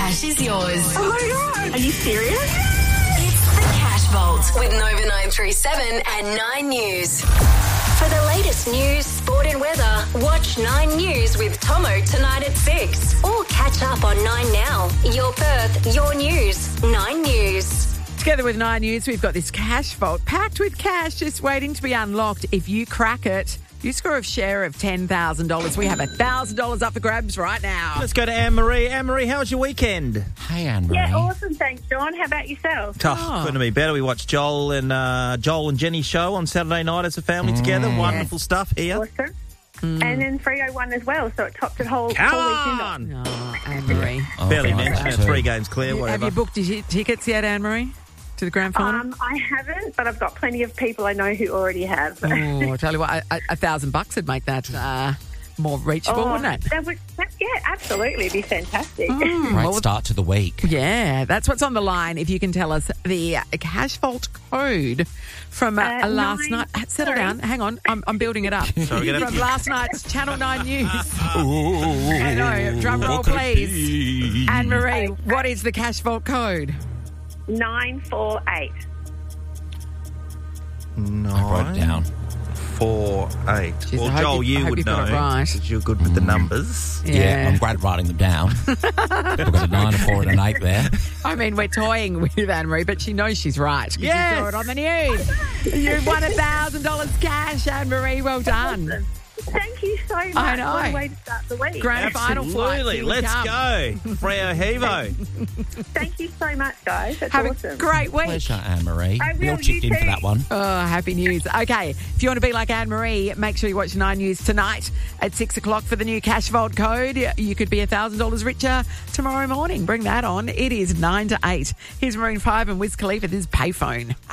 cash is yours. Oh my God. Are you serious? It's the Cash Vault with Nova 937 and 9 News. For the latest news, sport and weather, watch 9 News with Tomo tonight at 6. Or catch up on 9 Now. Your Perth, your news, 9 News. Together with 9 News, we've got this cash vault packed with cash just waiting to be unlocked. If you crack it, you score a share of $10,000. We have $1,000 up for grabs right now. Let's go to Anne-Marie. Anne-Marie, how was your weekend? Hey, Anne-Marie. Yeah, awesome. Thanks, John. How about yourself? Couldn't be better. We watched Joel and Jenny's show on Saturday night as a family together. Wonderful stuff here. Awesome. And then 301 as well, so it topped it whole Come weekend off. on! Oh, Anne-Marie. Barely right, mentioned it. so- 3 games clear, Have whatever. you booked your tickets yet, Anne-Marie, to the grand final? I haven't, but I've got plenty of people I know who already have. Oh, I'll tell you what, $1,000 would make that more reachable, wouldn't it? Yeah, absolutely. It'd be fantastic. Great start to the week. Yeah, that's what's on the line. If you can tell us the cash vault code from last night. Settle down. Hang on. I'm building it up. Sorry, get it. From last night's Channel 9 News. I know. Drum roll, please. Anne-Marie, what is the cash vault code? 948. I wrote it down. 948. Jeez, Well, I hope Joel, you- I you hope would you got know it right. because you're good with the numbers. Yeah, I'm great at writing them down. We've got a 9, a 4 and an 8 there. I mean, we're toying with Anne-Marie, but she knows she's right. 'Cause Yes! You saw it on the news. You've won $1,000 cash, Anne-Marie. Well done. Thank you so much. I know. What a way to start the week. Grand final flight. Absolutely. Here we Let's come. go. Freo Hevo. Thank you so much, guys. That's Have awesome. a great week. Pleasure, Anne-Marie. I We all will, chipped you in for too. that one. Oh, happy news. Okay, if you want to be like Anne-Marie, make sure you watch 9 News tonight at 6 o'clock for the new Cash Vault code. You could be $1,000 richer tomorrow morning. Bring that on. It is 9 to 8. Here's Maroon 5 and Wiz Khalifa. This is Payphone.